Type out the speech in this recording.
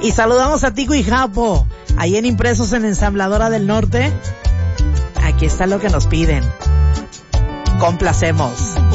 Y saludamos a Tico y Japo, ahí en Impresos en Ensambladora del Norte. Aquí está lo que nos piden. Complacemos.